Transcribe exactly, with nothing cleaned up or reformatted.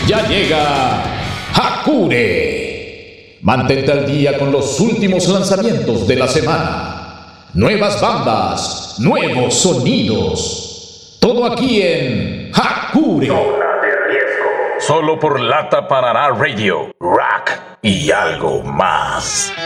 Ya llega Hakure. Mantente al día con los últimos lanzamientos de la semana. Nuevas bandas, nuevos sonidos. Todo aquí en Hakure. Zona de riesgo. Solo por Lata Paraná Radio, Rock y algo más.